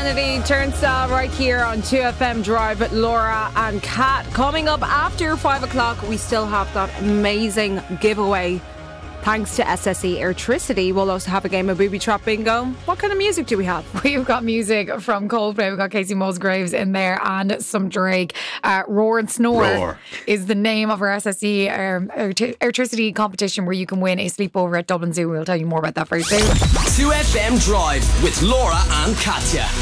Kennedy, Turnstile, right here on 2FM Drive with Laura and Kat. Coming up after 5 o'clock, we still have that amazing giveaway. Thanks to SSE Airtricity. We'll also have a game of Booby Trap Bingo. What kind of music do we have? We've got music from Coldplay. We've got Casey Musgraves in there and some Drake. Roar and Snore is the name of our SSE Airtricity competition where you can win a sleepover at Dublin Zoo. We'll tell you more about that very soon. 2FM Drive with Laura and Katya.